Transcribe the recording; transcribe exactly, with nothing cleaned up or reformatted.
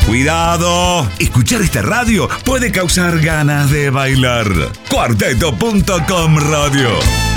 ¡Cuidado! Escuchar esta radio puede causar ganas de bailar. Cuarteto punto com Radio.